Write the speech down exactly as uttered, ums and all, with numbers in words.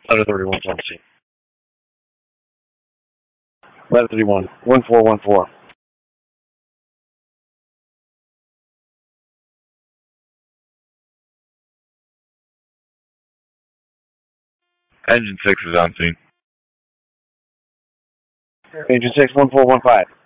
Letter thirty-one policy. Letter thirty-one, one four one four. Engine six is on scene. Engine six, one four one five.